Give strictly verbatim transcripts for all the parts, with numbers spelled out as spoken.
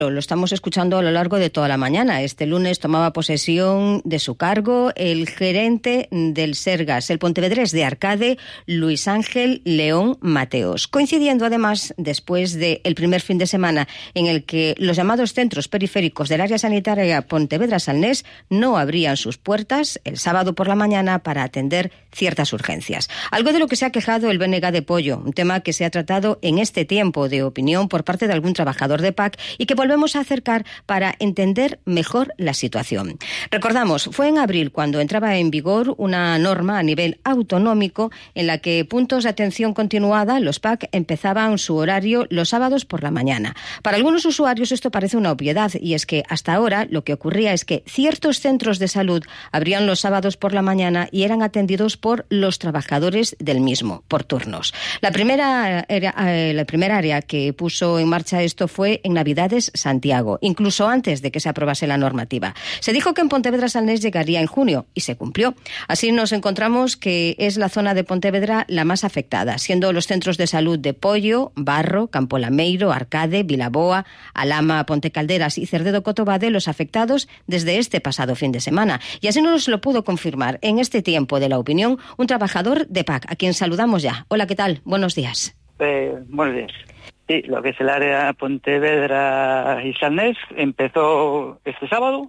Lo estamos escuchando a lo largo de toda la mañana. Este lunes tomaba posesión de su cargo el gerente del Sergas, el pontevedrés de Arcade, Luis Ángel León Mateos, coincidiendo además después del primer fin de semana en el que los llamados centros periféricos del área sanitaria Pontevedra-Salnés no abrían sus puertas el sábado por la mañana para atender ciertas urgencias. Algo de lo que se ha quejado el B N G de Pollo, un tema que se ha tratado en este tiempo de opinión por parte de algún trabajador de P A C y que volvemos a acercar para entender mejor la situación. Recordamos, fue en abril cuando entraba en vigor una norma a nivel autonómico en la que puntos de atención continuada, los P A C, empezaban su horario los sábados por la mañana. Para algunos usuarios esto parece una obviedad y es que hasta ahora lo que ocurría es que ciertos centros de salud abrían los sábados por la mañana y eran atendidos por los trabajadores del mismo, por turnos. La primera, era, eh, la primera área que puso en marcha esto fue en Navidades Santiago, incluso antes de que se aprobase la normativa. Se dijo que en Pontevedra-Salnés llegaría en junio y se cumplió. Así nos encontramos que es la zona de Pontevedra la más afectada, siendo los centros de salud de Pollo, Barro, Campo Lameiro, Arcade, Vilaboa, Alama, Ponte Calderas y Cerdedo Cotobade los afectados desde este pasado fin de semana. Y así nos lo pudo confirmar en este tiempo de la opinión un trabajador de P A C, a quien saludamos ya. Hola, ¿qué tal? Buenos días. Eh, buenos días. Sí, lo que es el área Pontevedra y Salnés empezó este sábado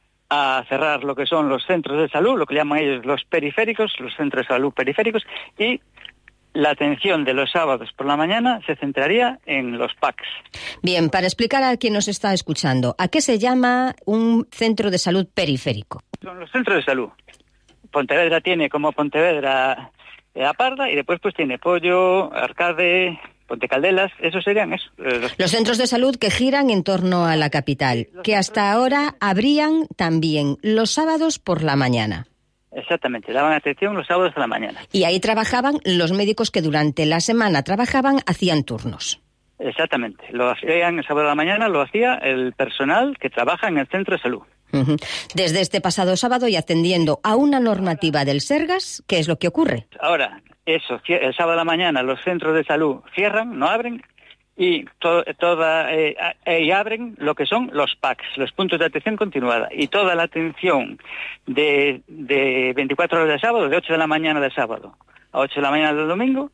a cerrar lo que son los centros de salud, lo que llaman ellos los periféricos, los centros de salud periféricos, y la atención de los sábados por la mañana se centraría en los P A Cs. Bien, para explicar a quien nos está escuchando, ¿a qué se llama un centro de salud periférico? Son los centros de salud. Pontevedra tiene como Pontevedra eh, Aparda y después pues tiene Pollo, Arcade, Ponte Caldelas, esos serían eso. Los... los centros de salud que giran en torno a la capital, que hasta ahora abrían también los sábados por la mañana. Exactamente, daban atención los sábados por la mañana. Y ahí trabajaban los médicos que durante la semana trabajaban, hacían turnos. Exactamente, lo hacían el sábado de la mañana, lo hacía el personal que trabaja en el centro de salud. Uh-huh. Desde este pasado sábado y atendiendo a una normativa del Sergas, ¿qué es lo que ocurre? Ahora, eso, el sábado de la mañana los centros de salud cierran, no abren, y to, toda eh, eh, abren lo que son los P A Cs, los puntos de atención continuada, y toda la atención de, de veinticuatro horas de sábado, de ocho de la mañana del sábado a ocho de la mañana del domingo,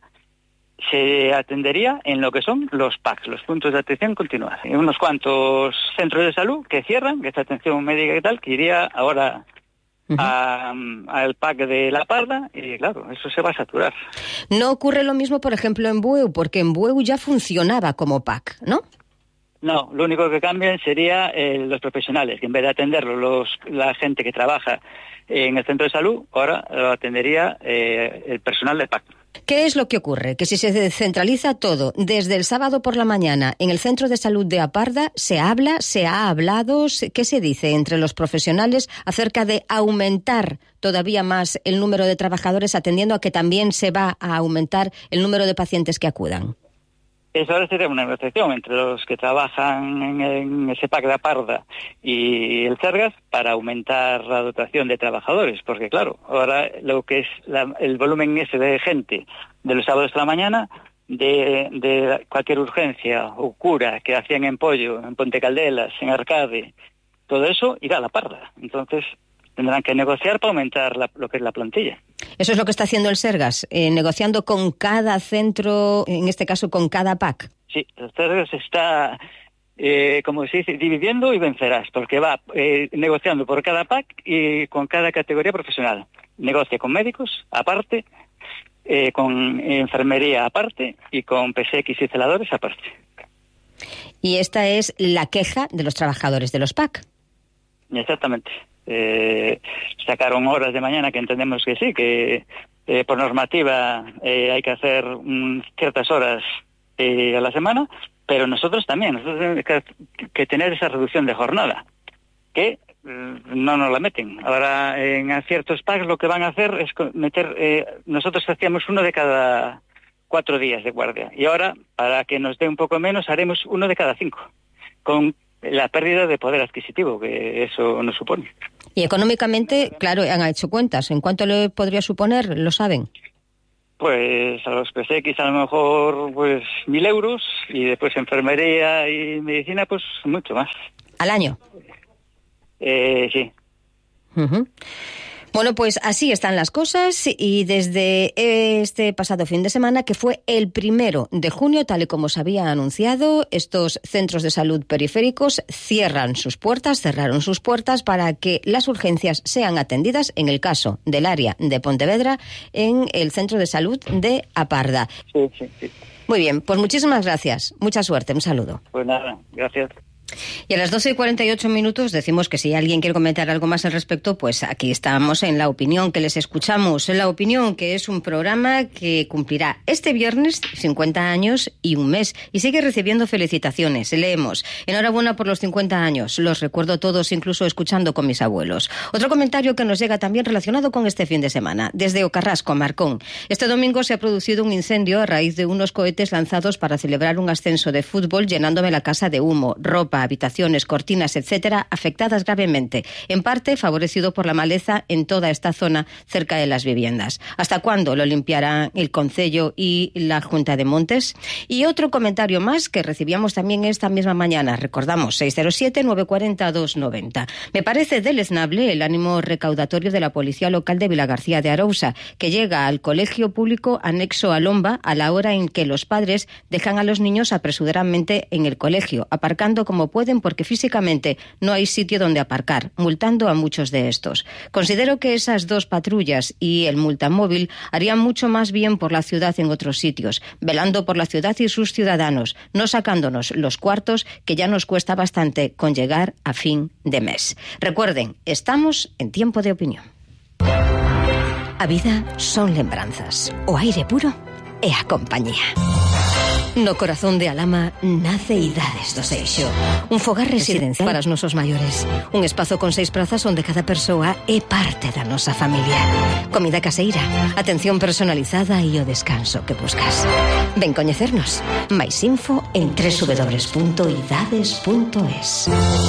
se atendería en lo que son los P A Cs, los puntos de atención continuada. Y unos cuantos centros de salud que cierran, que esta atención médica y tal, que iría ahora uh-huh. a, al P A C de La Parda, y claro, eso se va a saturar. No ocurre lo mismo, por ejemplo, en Bueu, porque en Bueu ya funcionaba como P A C, ¿no? No, lo único que cambian sería eh, los profesionales, que en vez de atenderlo los, la gente que trabaja en el centro de salud, ahora lo atendería eh, el personal de P A C. ¿Qué es lo que ocurre? Que si se descentraliza todo desde el sábado por la mañana en el Centro de Salud de Aparda, se habla, se ha hablado, ¿qué se dice entre los profesionales acerca de aumentar todavía más el número de trabajadores, atendiendo a que también se va a aumentar el número de pacientes que acudan? Eso ahora sería una negociación entre los que trabajan en, en ese P A C de Aparda y el Sergas para aumentar la dotación de trabajadores, porque claro, ahora lo que es la, el volumen ese de gente de los sábados de la mañana, de, de cualquier urgencia o cura que hacían en Pollo, en Ponte Caldelas, en Arcade, todo eso irá a La Parda. Entonces tendrán que negociar para aumentar la, lo que es la plantilla. Eso es lo que está haciendo el Sergas, eh, negociando con cada centro, en este caso con cada P A C. Sí, el Sergas está, eh, como se dice, dividiendo y vencerás, porque va eh, negociando por cada P A C y con cada categoría profesional. Negocia con médicos, aparte, eh, con enfermería aparte y con P S X y celadores aparte. Y esta es la queja de los trabajadores de los P A C. Exactamente. Eh, sacaron horas de mañana que entendemos que sí, que eh, por normativa eh, hay que hacer um, ciertas horas eh, a la semana, pero nosotros también, nosotros tenemos que, que tener esa reducción de jornada, que eh, no nos la meten. Ahora en ciertos P A Cs lo que van a hacer es meter, eh, nosotros hacíamos uno de cada cuatro días de guardia, y ahora, para que nos dé un poco menos, haremos uno de cada cinco, con la pérdida de poder adquisitivo que eso nos supone. Y económicamente, claro, han hecho cuentas. ¿En cuánto le podría suponer? ¿Lo saben? Pues a los P C X a lo mejor pues mil euros y después enfermería y medicina pues mucho más. ¿Al año? Eh, sí. Uh-huh. Bueno, pues así están las cosas y desde este pasado fin de semana, que fue el primero de junio, tal y como se había anunciado, estos centros de salud periféricos cierran sus puertas, cerraron sus puertas para que las urgencias sean atendidas, en el caso del área de Pontevedra, en el centro de salud de Aparda. Sí, sí, sí. Muy bien, pues muchísimas gracias. Mucha suerte, un saludo. Pues nada, gracias. Y a las doce y cuarenta y ocho minutos decimos que si alguien quiere comentar algo más al respecto, pues aquí estamos en La Opinión, que les escuchamos. En La Opinión, que es un programa que cumplirá este viernes cincuenta años y un mes y sigue recibiendo felicitaciones. Leemos: enhorabuena por los cincuenta años, los recuerdo todos, incluso escuchando con mis abuelos. Otro comentario que nos llega también relacionado con este fin de semana, desde Ocarrasco, Marcón. Este domingo se ha producido un incendio a raíz de unos cohetes lanzados para celebrar un ascenso de fútbol, llenándome la casa de humo, ropa, habitaciones, cortinas, etcétera, afectadas gravemente, en parte favorecido por la maleza en toda esta zona cerca de las viviendas. ¿Hasta cuándo lo limpiará el Concello y la Junta de Montes? Y otro comentario más que recibíamos también esta misma mañana, recordamos, seis cero siete, nueve cuatro cero, dos nueve cero. Me parece deleznable el ánimo recaudatorio de la Policía Local de Vilagarcía de Arousa, que llega al colegio público anexo a Lomba a la hora en que los padres dejan a los niños apresuradamente en el colegio, aparcando como pueden porque físicamente no hay sitio donde aparcar, multando a muchos de estos. Considero que esas dos patrullas y el multamóvil harían mucho más bien por la ciudad en otros sitios, velando por la ciudad y sus ciudadanos, no sacándonos los cuartos que ya nos cuesta bastante con llegar a fin de mes. Recuerden, estamos en tiempo de opinión. A vida son lembranzas, o aire puro e a compañía. No corazón de Alama nace Idades do Seixo, un fogar residencial para os nosos maiores, un espazo con seis prazas onde cada persoa é parte da nosa familia. Comida caseira, atención personalizada e o descanso que buscas. Ven coñecernos. Mais info en doble u doble u doble u punto idades punto es.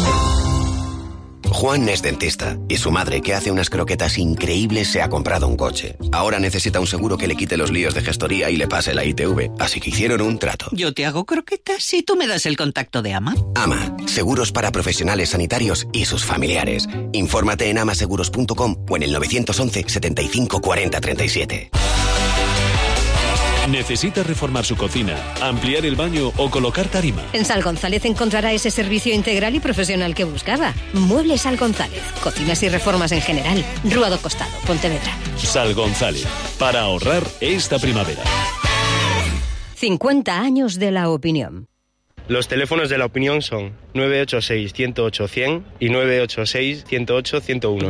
Juan es dentista y su madre, que hace unas croquetas increíbles, se ha comprado un coche. Ahora necesita un seguro que le quite los líos de gestoría y le pase la I T V, así que hicieron un trato. Yo te hago croquetas y tú me das el contacto de AMA. AMA, seguros para profesionales sanitarios y sus familiares. Infórmate en amaseguros punto com o en el nueve once, setenta y cinco, cuarenta, treinta y siete. ¿Necesita reformar su cocina, ampliar el baño o colocar tarima? En Sal González encontrará ese servicio integral y profesional que buscaba. Muebles Sal González, cocinas y reformas en general. Rúa do Costado, Pontevedra. Sal González, para ahorrar esta primavera. cincuenta años de La Opinión. Los teléfonos de La Opinión son nueve ocho seis, uno cero ocho, cien y nueve ocho seis, uno cero ocho, ciento uno.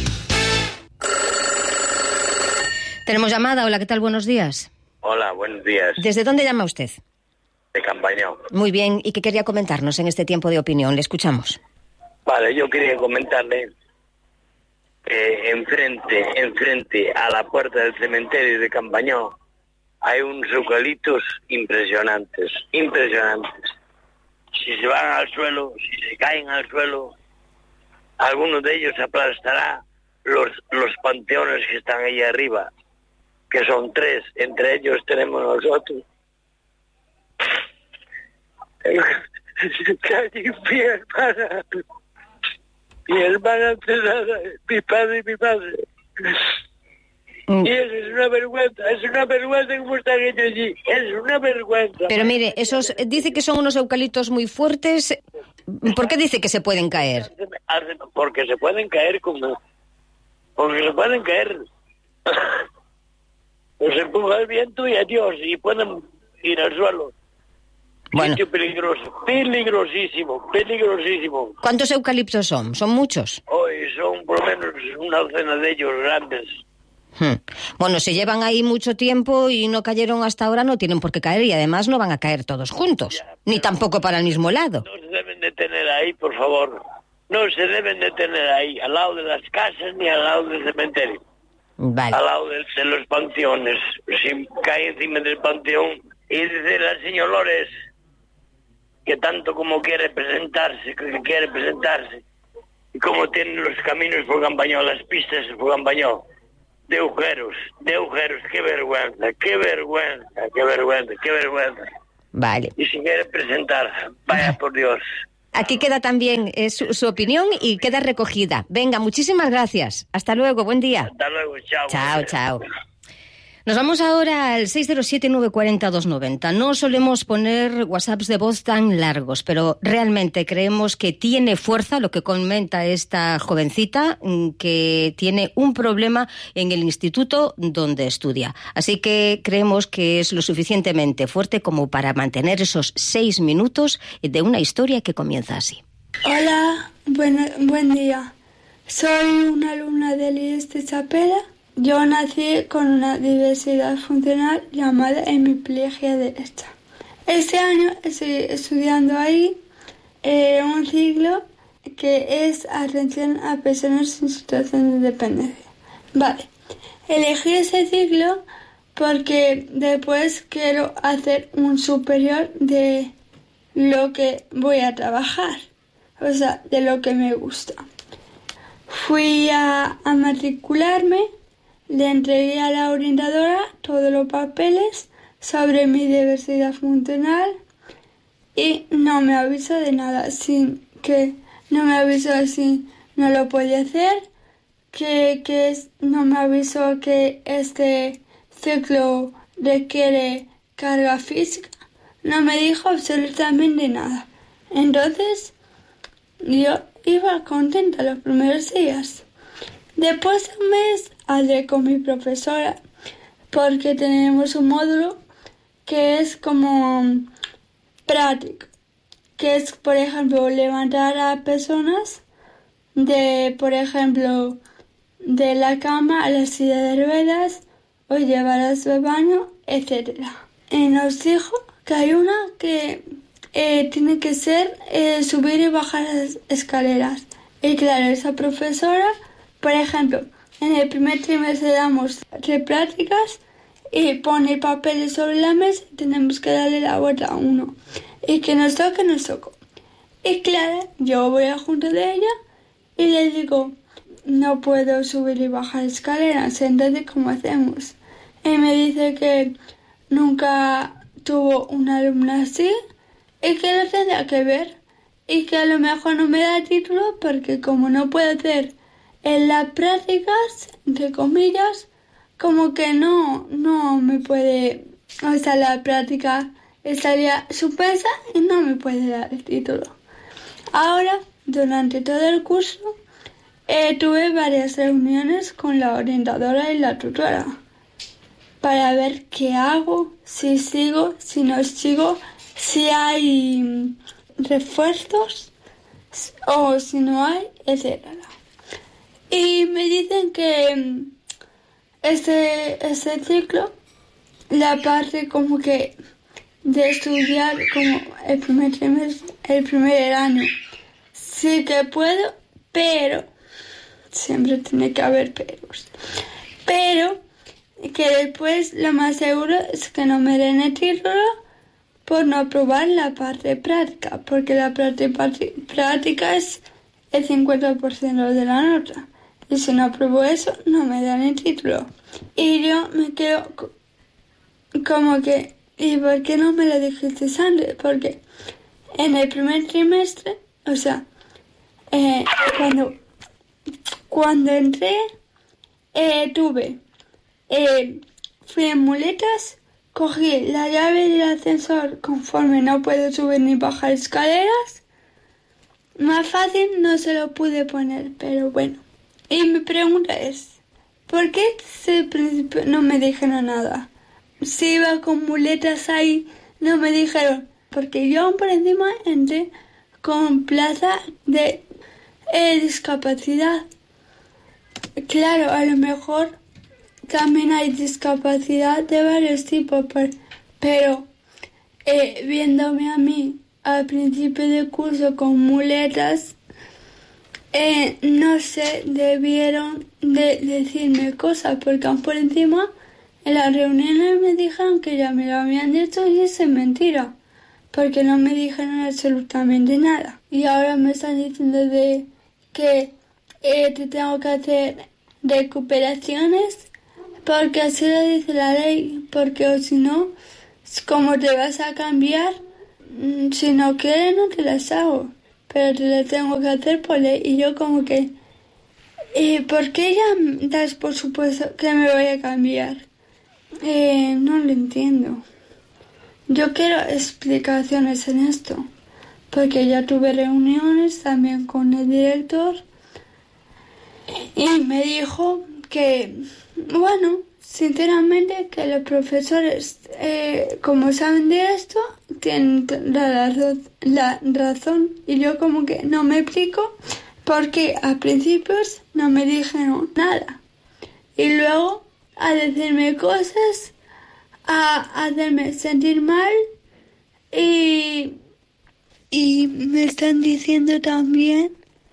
Tenemos llamada. Hola, ¿qué tal? Buenos días. Hola, buenos días. ¿Desde dónde llama usted? De Campañón. Muy bien, ¿y qué quería comentarnos en este tiempo de opinión? Le escuchamos. Vale, yo quería comentarle que enfrente, enfrente a la puerta del cementerio de Campañón hay unos eucaliptos impresionantes, impresionantes. Si se van al suelo, si se caen al suelo, alguno de ellos aplastará los, los panteones que están ahí arriba, que son tres, entre ellos tenemos nosotros. Mi hermana, mi hermana enterrada, mi padre y mi madre. Y eso es una vergüenza, es una vergüenza como están ellos allí, es una vergüenza. Pero mire, esos dice que son unos eucaliptos muy fuertes. ¿Por qué dice que se pueden caer? Porque se pueden caer como... Porque se pueden caer... Pues empuja el viento y adiós, y pueden ir al suelo. Bueno. Sitio peligroso, peligrosísimo, peligrosísimo. ¿Cuántos eucaliptos son? ¿Son muchos? Hoy son por lo menos una docena de ellos grandes. Hmm. Bueno, si llevan ahí mucho tiempo y no cayeron hasta ahora, no tienen por qué caer, y además no van a caer todos juntos, ya, ni tampoco para el mismo lado. No se deben de tener ahí, por favor. No se deben de tener ahí, al lado de las casas ni al lado del cementerio. Vale. Al lado de, de los panteones. Si cae encima del panteón. Y dice la señora Lores que tanto como quiere presentarse, que quiere presentarse, y como tienen los caminos por Campañón, las pistas por Campañón, de agujeros, de agujeros, qué vergüenza, qué vergüenza, qué vergüenza, qué vergüenza. Vale. Y si quiere presentar, vaya por Dios. Aquí queda también eh, su, su opinión y queda recogida. Venga, muchísimas gracias. Hasta luego, buen día. Hasta luego, chao. Chao, chao. Nos vamos ahora al seis cero siete, nueve cuatro cero, dos nueve cero. No solemos poner WhatsApps de voz tan largos, pero realmente creemos que tiene fuerza lo que comenta esta jovencita, que tiene un problema en el instituto donde estudia. Así que creemos que es lo suficientemente fuerte como para mantener esos seis minutos de una historia que comienza así. Hola, buen, buen día. Soy una alumna del I E S de Chapela. Yo nací con una diversidad funcional llamada hemiplegia derecha. Este año estoy estudiando ahí eh, un ciclo que es atención a personas en situación de dependencia. Vale, elegí ese ciclo porque después quiero hacer un superior de lo que voy a trabajar, o sea, de lo que me gusta. Fui a, a matricularme. Le entregué a la orientadora todos los papeles sobre mi diversidad funcional y no me avisó de nada, sin que no me avisó si no lo podía hacer, que, que no me avisó que este ciclo requiere carga física, no me dijo absolutamente nada. Entonces yo iba contenta los primeros días. Después de un mes hablé con mi profesora porque tenemos un módulo que es como práctico, que es, por ejemplo, levantar a personas de, por ejemplo, de la cama a la silla de ruedas o llevarlas al baño, etcétera. Y nos dijo que hay una que eh, tiene que ser eh, subir y bajar las escaleras. Y claro, esa profesora, por ejemplo, en el primer trimestre damos tres prácticas y pone papeles sobre la mesa y tenemos que darle la vuelta a uno. Y que nos toque, nos tocó. Y claro, yo voy a junto de ella y le digo, no puedo subir y bajar escaleras, entonces ¿cómo hacemos? Y me dice que nunca tuvo una alumna así y que lo tendrá que ver y que a lo mejor no me da título porque como no puedo hacer en las prácticas, entre comillas, como que no, no me puede, o sea, la práctica estaría suspensa y no me puede dar el título. Ahora, durante todo el curso, eh, tuve varias reuniones con la orientadora y la tutora para ver qué hago, si sigo, si no sigo, si hay refuerzos o si no hay, etcétera. Y me dicen que este, este ciclo, la parte como que de estudiar como el primer trimestre, el primer año, sí que puedo, pero siempre tiene que haber peros. Pero que después lo más seguro es que no me den el título por no aprobar la parte práctica, porque la parte práctica es el cincuenta por ciento de la nota. Y si no apruebo eso, no me dan el título. Y yo me quedo como que, ¿y por qué no me lo dijiste antes? Porque en el primer trimestre, o sea, eh, cuando, cuando entré, eh, tuve, eh, fui en muletas, cogí la llave del ascensor conforme no puedo subir ni bajar escaleras. Más fácil no se lo pude poner, pero bueno. Y mi pregunta es, ¿por qué desde el principio no me dijeron nada? Si iba con muletas ahí, no me dijeron, porque yo por encima entré con plaza de eh, discapacidad. Claro, a lo mejor también hay discapacidad de varios tipos, pero eh, viéndome a mí al principio del curso con muletas, Eh, no sé, debieron de decirme cosas, porque aún por encima en las reuniones me dijeron que ya me lo habían dicho y eso es mentira, porque no me dijeron absolutamente nada. Y ahora me están diciendo de que eh, te tengo que hacer recuperaciones porque así lo dice la ley, porque o si no, ¿cómo te vas a cambiar? Si no quieres no te las hago, pero te las tengo que hacer por ley. Y yo como que, eh, ¿por qué ya das por supuesto que me voy a cambiar? Eh, no lo entiendo. Yo quiero explicaciones en esto, porque ya tuve reuniones también con el director y me dijo que, bueno, sinceramente que los profesores, eh, como saben de esto, tienen la, la, la razón. Y yo como que no me explico porque a principios no me dijeron nada. Y luego a decirme cosas, a hacerme sentir mal y, y me están diciendo también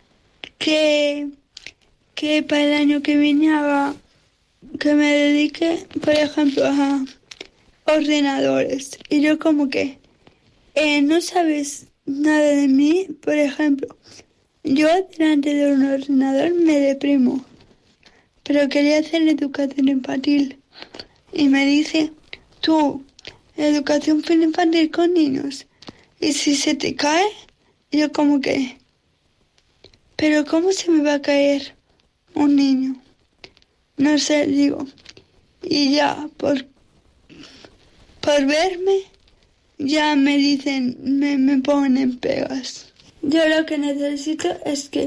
que, que para el año que viene haga, que me dedique, por ejemplo, a ordenadores. Y yo como que eh, no sabes nada de mí. Por ejemplo, yo delante de un ordenador me deprimo, pero quería hacer educación infantil y me dice, tú, educación infantil con niños, y si se te cae, yo como que, pero ¿cómo se me va a caer un niño? No sé, digo, y ya, por, por verme, ya me dicen, me, me ponen pegas. Yo lo que necesito es que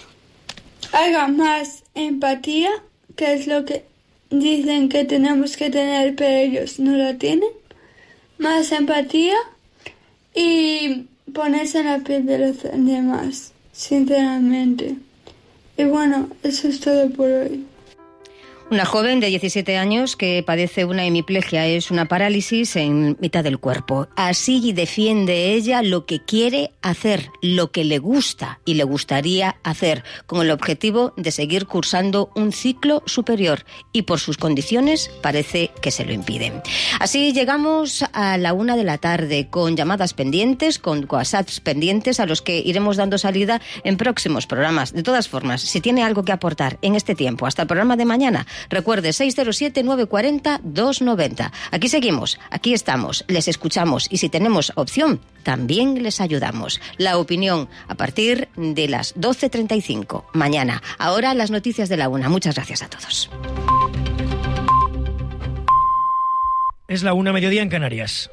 haga más empatía, que es lo que dicen que tenemos que tener, pero ellos no la tienen. Más empatía y ponerse en la piel de los demás, sinceramente. Y bueno, eso es todo por hoy. Una joven de diecisiete años que padece una hemiplegia, es una parálisis en mitad del cuerpo. Así defiende ella lo que quiere hacer, lo que le gusta y le gustaría hacer, con el objetivo de seguir cursando un ciclo superior, y por sus condiciones parece que se lo impiden. Así llegamos a la una de la tarde, con llamadas pendientes, con WhatsApps pendientes a los que iremos dando salida en próximos programas. De todas formas, si tiene algo que aportar en este tiempo hasta el programa de mañana, recuerde seis cero siete, nueve cuatro cero, dos nueve cero. Aquí seguimos, aquí estamos, les escuchamos y si tenemos opción, también les ayudamos. La opinión a partir de las doce treinta y cinco mañana. Ahora las noticias de la una. Muchas gracias a todos. Es la una, mediodía en Canarias.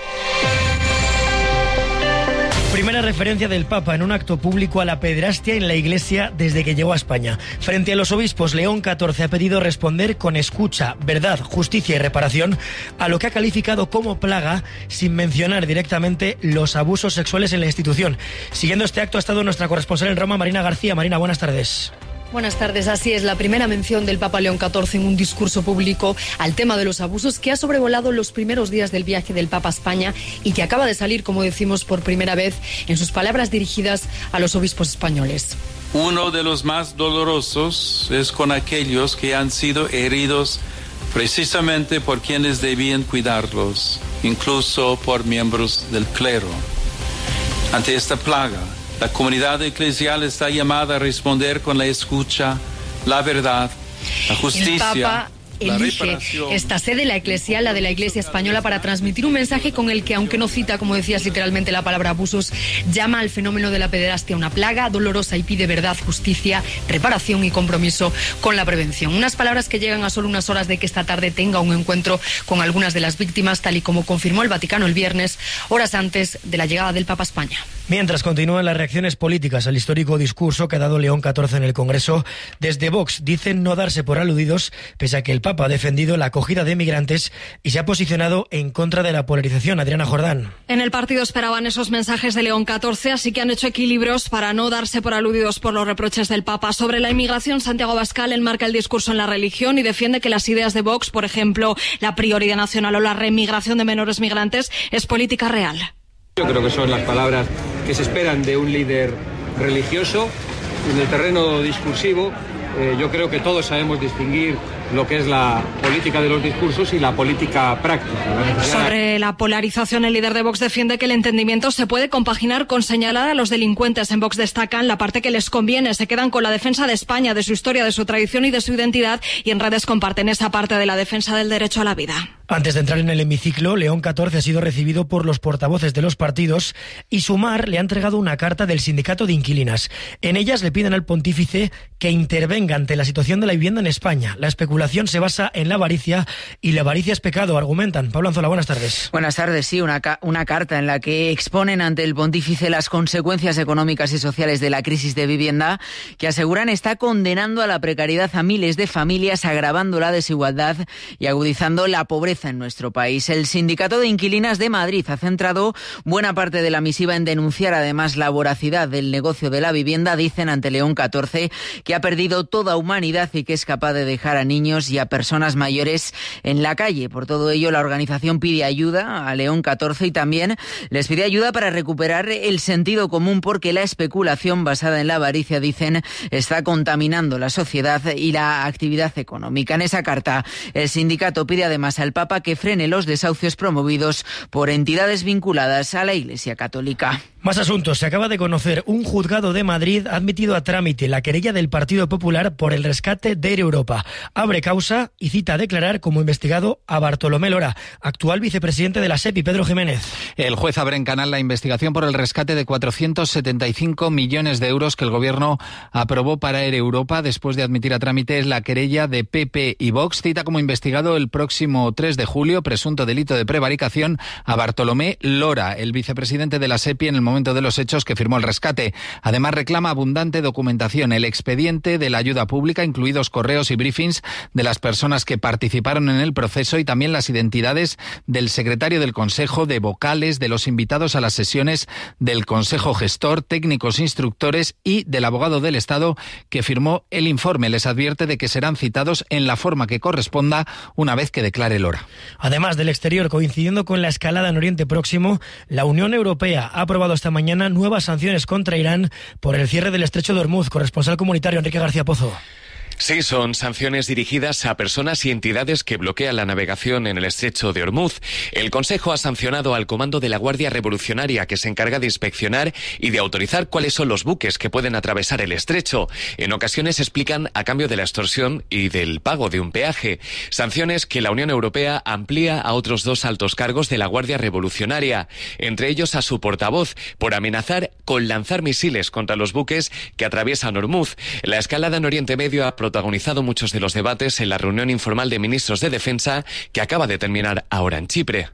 Primera referencia del Papa en un acto público a la pederastia en la Iglesia desde que llegó a España. Frente a los obispos, León catorce ha pedido responder con escucha, verdad, justicia y reparación a lo que ha calificado como plaga, sin mencionar directamente los abusos sexuales en la institución. Siguiendo este acto ha estado nuestra corresponsal en Roma, Marina García. Marina, buenas tardes. Buenas tardes. Así es, la primera mención del Papa León catorce en un discurso público al tema de los abusos que ha sobrevolado los primeros días del viaje del Papa a España y que acaba de salir, como decimos, por primera vez en sus palabras dirigidas a los obispos españoles. Uno de los más dolorosos es con aquellos que han sido heridos precisamente por quienes debían cuidarlos, incluso por miembros del clero. Ante esta plaga, la comunidad eclesial está llamada a responder con la escucha, la verdad, la justicia. El Papa elige esta sede, la eclesial, la de la Iglesia Española, para transmitir un mensaje con el que, aunque no cita, como decías, literalmente la palabra abusos, llama al fenómeno de la pederastia una plaga dolorosa y pide verdad, justicia, reparación y compromiso con la prevención. Unas palabras que llegan a solo unas horas de que esta tarde tenga un encuentro con algunas de las víctimas, tal y como confirmó el Vaticano el viernes, horas antes de la llegada del Papa a España. Mientras continúan las reacciones políticas al histórico discurso que ha dado León catorce en el Congreso, desde Vox dicen no darse por aludidos, pese a que el Papa ha defendido la acogida de migrantes y se ha posicionado en contra de la polarización. Adriana Jordán. En el partido esperaban esos mensajes de León catorce, así que han hecho equilibrios para no darse por aludidos por los reproches del Papa. Sobre la inmigración, Santiago Abascal enmarca el discurso en la religión y defiende que las ideas de Vox, por ejemplo, la prioridad nacional o la remigración de menores migrantes, es política real. Yo creo que son las palabras que se esperan de un líder religioso. En el terreno discursivo, eh, yo creo que todos sabemos distinguir lo que es la política de los discursos y la política práctica. Sobre la polarización, el líder de Vox defiende que el entendimiento se puede compaginar con señalar a los delincuentes. En Vox destacan la parte que les conviene, se quedan con la defensa de España, de su historia, de su tradición y de su identidad, y en redes comparten esa parte de la defensa del derecho a la vida. Antes de entrar en el hemiciclo, León catorce ha sido recibido por los portavoces de los partidos y Sumar le ha entregado una carta del sindicato de inquilinas. En ellas le piden al pontífice que intervenga ante la situación de la vivienda en España. La especulación se basa en la avaricia y la avaricia es pecado, argumentan. Pablo Anzola, buenas tardes. Buenas tardes, sí, una, ca- una carta en la que exponen ante el pontífice las consecuencias económicas y sociales de la crisis de vivienda, que aseguran está condenando a la precariedad a miles de familias, agravando la desigualdad y agudizando la pobreza en nuestro país. El Sindicato de Inquilinas de Madrid ha centrado buena parte de la misiva en denunciar además la voracidad del negocio de la vivienda. Dicen ante León catorce que ha perdido toda humanidad y que es capaz de dejar a niños y a personas mayores en la calle. Por todo ello, la organización pide ayuda a León catorce y también les pide ayuda para recuperar el sentido común, porque la especulación basada en la avaricia, dicen, está contaminando la sociedad y la actividad económica. En esa carta, el sindicato pide además al Papa que frene los desahucios promovidos por entidades vinculadas a la Iglesia Católica. Más asuntos. Se acaba de conocer. Un juzgado de Madrid ha admitido a trámite la querella del Partido Popular por el rescate de Air Europa. Abre causa y cita a declarar como investigado a Bartolomé Lora, actual vicepresidente de la SEPI. Pedro Jiménez. El juez abre en canal la investigación por el rescate de cuatrocientos setenta y cinco millones de euros que el Gobierno aprobó para Air Europa después de admitir a trámite la querella de P P y Vox. Cita como investigado el próximo tres de julio, presunto delito de prevaricación, a Bartolomé Lora, el vicepresidente de la SEPI en el momento de los hechos que firmó el rescate. Además, reclama abundante documentación, el expediente de la ayuda pública, incluidos correos y briefings de las personas que participaron en el proceso y también las identidades del secretario del Consejo, de vocales, de los invitados a las sesiones del Consejo Gestor, técnicos instructores y del abogado del Estado que firmó el informe. Les advierte de que serán citados en la forma que corresponda una vez que declare Lora. Además del exterior, coincidiendo con la escalada en Oriente Próximo, la Unión Europea ha aprobado esta mañana nuevas sanciones contra Irán por el cierre del estrecho de Hormuz. Corresponsal comunitario Enrique García Pozo. Sí, son sanciones dirigidas a personas y entidades que bloquean la navegación en el estrecho de Hormuz. El Consejo ha sancionado al Comando de la Guardia Revolucionaria, que se encarga de inspeccionar y de autorizar cuáles son los buques que pueden atravesar el estrecho. En ocasiones explican a cambio de la extorsión y del pago de un peaje. Sanciones que la Unión Europea amplía a otros dos altos cargos de la Guardia Revolucionaria, entre ellos a su portavoz, por amenazar con lanzar misiles contra los buques que atraviesan Hormuz. La escalada en Oriente Medio ha protagonizado muchos de los debates en la reunión informal de ministros de Defensa que acaba de terminar ahora en Chipre.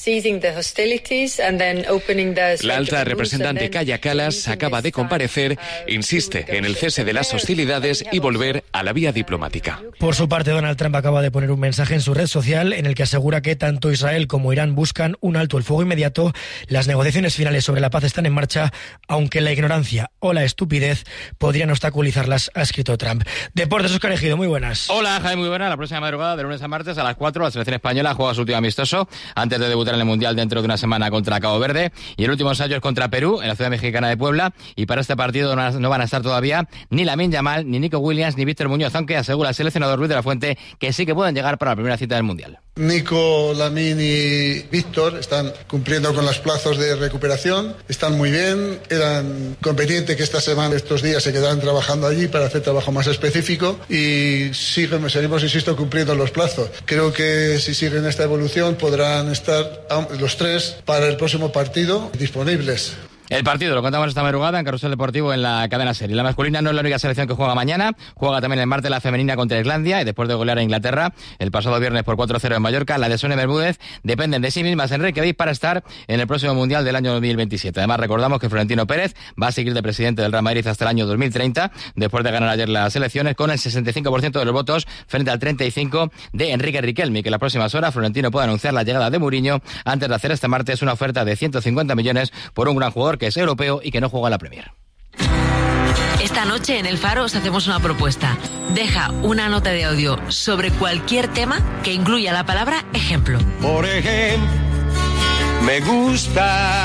La alta representante Kaja Kallas acaba de comparecer, insiste en el cese de las hostilidades y volver a la vía diplomática. Por su parte, Donald Trump acaba de poner un mensaje en su red social en el que asegura que tanto Israel como Irán buscan un alto el fuego inmediato. Las negociaciones finales sobre la paz están en marcha, aunque la ignorancia o la estupidez podrían obstaculizarlas, ha escrito Trump. Deportes, Óscar Ejido, muy buenas. Hola, Jaime, muy buena. La próxima madrugada, de lunes a martes, a las cuatro, la selección española juega su último amistoso antes de debutar en el Mundial dentro de una semana contra Cabo Verde, y el último ensayo es contra Perú en la ciudad mexicana de Puebla, y para este partido no van a estar todavía ni Lamine Yamal, ni Nico Williams, ni Víctor Muñoz, aunque asegura el seleccionador Luis de la Fuente que sí que pueden llegar para la primera cita del Mundial. Nico, Lamine y Víctor están cumpliendo con los plazos de recuperación, están muy bien, eran competentes que esta semana, estos días se quedarán trabajando allí para hacer trabajo más específico, y siguen, seguimos, insisto, cumpliendo los plazos. Creo que si siguen esta evolución podrán estar los tres para el próximo partido disponibles. El partido lo contamos esta madrugada en Carrusel Deportivo en la cadena SER. La masculina no es la única selección que juega mañana. Juega también el martes la femenina contra Islandia, y después de golear a Inglaterra el pasado viernes por cuatro cero en Mallorca, la de Sonia Bermúdez dependen de sí mismas en Reykjavik para estar en el próximo Mundial del año dos mil veintisiete. Además, recordamos que Florentino Pérez va a seguir de presidente del Real Madrid hasta el año dos mil treinta, después de ganar ayer las elecciones con el sesenta y cinco por ciento de los votos frente al treinta y cinco por ciento de Enrique Riquelme. Que en las próximas horas Florentino puede anunciar la llegada de Mourinho antes de hacer este martes una oferta de ciento cincuenta millones por un gran jugador que es europeo y que no juega en la Premier. Esta noche en El Faro os hacemos una propuesta. Deja una nota de audio sobre cualquier tema que incluya la palabra ejemplo. Por ejemplo, me gusta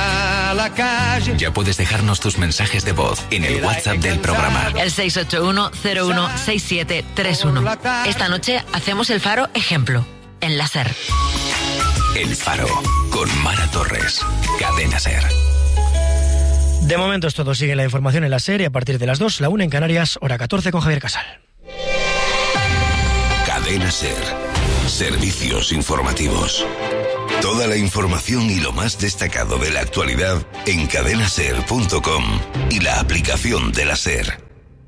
a la calle. Ya puedes dejarnos tus mensajes de voz en el WhatsApp del programa. El seis ocho uno cero uno seis siete tres uno. Esta noche hacemos el Faro ejemplo, en la SER. El Faro, con Mara Torres. Cadena SER. De momento es todo. Sigue la información en la SER y a partir de las dos, la una en Canarias, hora catorce con Javier Casal. Cadena SER. Servicios informativos. Toda la información y lo más destacado de la actualidad en cadena ser punto com y la aplicación de la SER.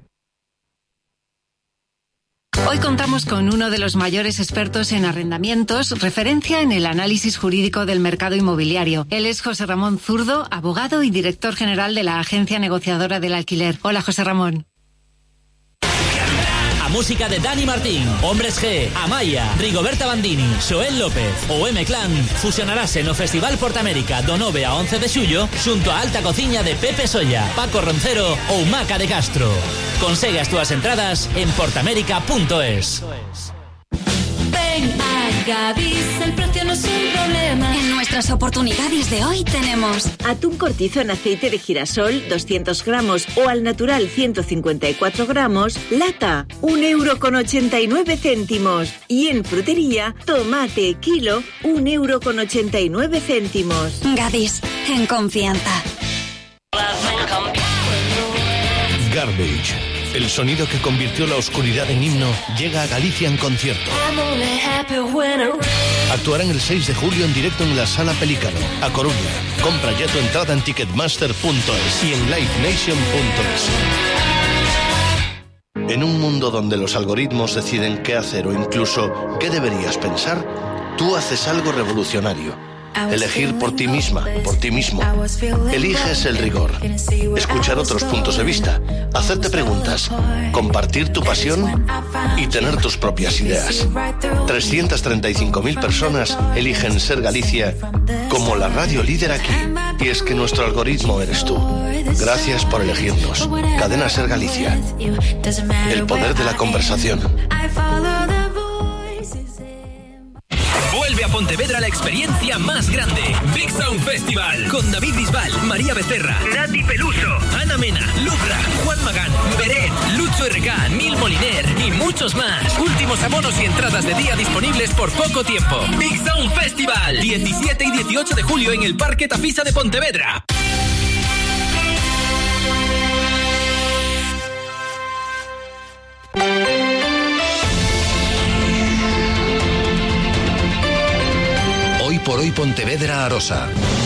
Hoy contamos con uno de los mayores expertos en arrendamientos, referencia en el análisis jurídico del mercado inmobiliario. Él es José Ramón Zurdo, abogado y director general de la Agencia Negociadora del Alquiler. Hola, José Ramón. Música de Dani Martín, Hombres G, Amaya, Rigoberta Bandini, Xoel López ou M-Clan fusionarase no Festival Portamérica do nove a once de xullo xunto a Alta Cociña de Pepe Solla, Paco Roncero ou Maca de Castro. Consegue as túas entradas en portamérica punto es. Ven a Gadis, el precio no es un problema. En nuestras oportunidades de hoy tenemos atún cortizo en aceite de girasol doscientos gramos o al natural ciento cincuenta y cuatro gramos, lata, un euro con ochenta y nueve céntimos. Y en frutería, tomate kilo, un euro con ochenta y nueve céntimos. Gadis, en confianza. Garbage, el sonido que convirtió la oscuridad en himno, llega a Galicia en concierto. Actuarán el seis de julio en directo en la Sala Pelícano, a Coruña. Compra ya tu entrada en ticketmaster punto es y en live nation punto es. En un mundo donde los algoritmos deciden qué hacer o incluso qué deberías pensar, tú haces algo revolucionario. Elegir por ti misma, por ti mismo. Eliges el rigor. Escuchar otros puntos de vista. Hacerte preguntas. Compartir tu pasión y tener tus propias ideas. trescientas treinta y cinco mil personas eligen Ser Galicia como la radio líder aquí. Y es que nuestro algoritmo eres tú. Gracias por elegirnos. Cadena Ser Galicia. El poder de la conversación. Vuelve a Pontevedra la experiencia más grande. Big Sound Festival. Con David Bisbal, María Becerra, Nati Peluso, Ana Mena, Lucra, Juan Magán, Beret, Lucho R K, Neil Moliner y muchos más. Últimos abonos y entradas de día disponibles por poco tiempo. Big Sound Festival. diecisiete y dieciocho de julio en el Parque Tafisa de Pontevedra. Hoy por hoy Pontevedra Arosa.